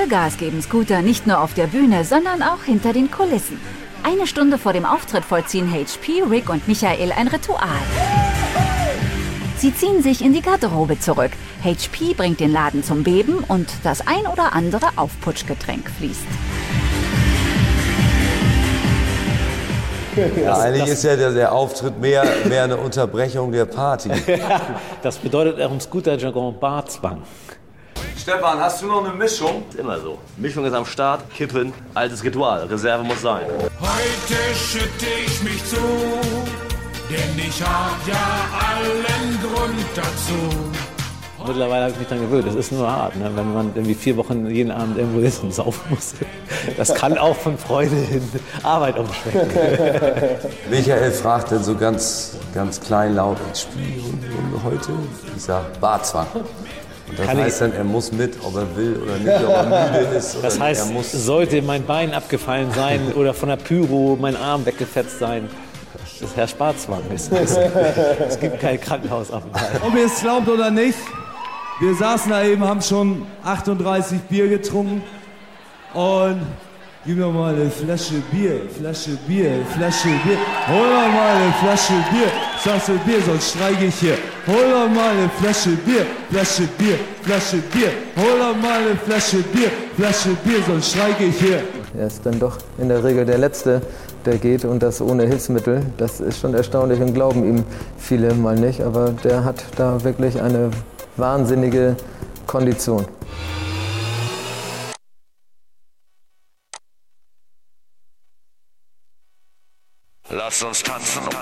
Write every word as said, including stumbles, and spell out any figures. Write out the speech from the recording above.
Vollgas geben Scooter nicht nur auf der Bühne, sondern auch hinter den Kulissen. Eine Stunde vor dem Auftritt vollziehen H P, Rick und Michael ein Ritual. Sie ziehen sich in die Garderobe zurück. H P bringt den Laden zum Beben und das ein oder andere Aufputschgetränk fließt. Ja, eigentlich ist ja der, der Auftritt mehr, mehr eine Unterbrechung der Party. Das bedeutet auch im Scooter-Jargon Barzwang. Stefan, hast du noch eine Mischung? Ist immer so. Mischung ist am Start, Kippen, altes Ritual. Reserve muss sein. Heute schütte ich mich zu, denn ich hab ja allen Grund dazu. Mittlerweile habe ich mich daran gewöhnt. Das ist nur hart, ne? Wenn man irgendwie vier Wochen jeden Abend irgendwo ist und saufen muss. Das kann auch von Freude in Arbeit umschwenken. Michael fragt dann so ganz, ganz kleinlaut, spielen heute? Ich sag Barzwang. Und das Kann heißt dann, er muss mit, ob er will oder nicht, ob er müde ist. Das oder heißt, er muss sollte mein Bein abgefallen sein oder von der Pyro mein Arm weggefetzt sein, das ist Herr Sparzwang. Es, es, es gibt keinen Krankenhausaufenthalt. Ob ihr es glaubt oder nicht, wir saßen da eben, haben schon achtunddreißig Bier getrunken und gib mir mal eine Flasche Bier, Flasche Bier, Flasche Bier, hol doch mal eine Flasche Bier, sagst du Bier, sonst streike ich hier. Hol doch mal eine Flasche Bier, Flasche Bier, Flasche Bier, hol doch mal eine Flasche Bier, Flasche Bier, sonst streike ich hier. Er ist dann doch in der Regel der Letzte, der geht und das ohne Hilfsmittel. Das ist schon erstaunlich und glauben ihm viele mal nicht, aber der hat da wirklich eine wahnsinnige Kondition. Lass uns tanzen.